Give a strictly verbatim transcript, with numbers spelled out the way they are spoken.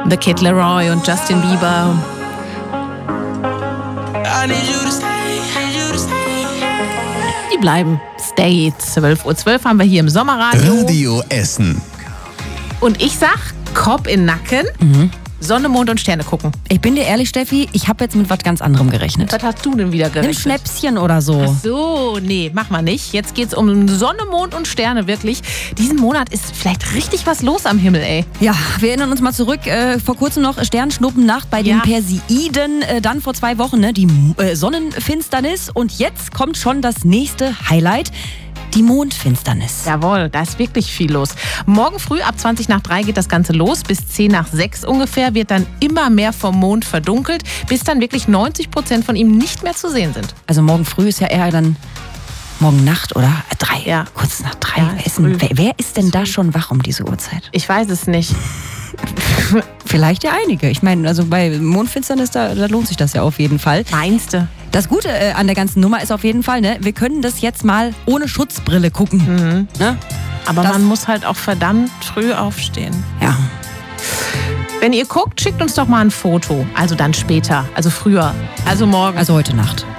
The Kid Laroi und Justin Bieber. Die bleiben. Stay. zwölf Uhr zwölf haben wir hier im Sommerradio. Radio Essen. Und ich sag, Kopf in Nacken, mhm. Sonne, Mond und Sterne gucken. Ich bin dir ehrlich, Steffi, ich habe jetzt mit was ganz anderem gerechnet. Was hast du denn wieder gerechnet? Ein Schnäpschen oder so. Ach so, nee, mach mal nicht. Jetzt geht's um Sonne, Mond und Sterne, wirklich. Diesen Monat ist vielleicht richtig was los am Himmel, ey. Ja, wir erinnern uns mal zurück. Äh, vor kurzem noch Sternschnuppennacht bei den ja. Perseiden. Äh, dann vor zwei Wochen ne, die äh, Sonnenfinsternis. Und jetzt kommt schon das nächste Highlight. Die Mondfinsternis. Jawohl, da ist wirklich viel los. Morgen früh ab zwanzig nach drei geht das Ganze los. Bis zehn nach sechs ungefähr wird dann immer mehr vom Mond verdunkelt, bis dann wirklich neunzig Prozent von ihm nicht mehr zu sehen sind. Also morgen früh ist ja eher dann morgen Nacht, oder? Drei, ja. kurz nach drei. Ja, wer, ist denn, wer, wer ist denn da schon wach um diese Uhrzeit? Ich weiß es nicht. Vielleicht ja einige. Ich meine, also bei Mondfinsternis, da, da lohnt sich das ja auf jeden Fall. Meinst du? Das Gute äh, an der ganzen Nummer ist auf jeden Fall, ne, wir können das jetzt mal ohne Schutzbrille gucken. Mhm. Ne? Aber das, man muss halt auch verdammt früh aufstehen. Ja. Wenn ihr guckt, schickt uns doch mal ein Foto. Also dann später, also früher, also morgen. Also heute Nacht.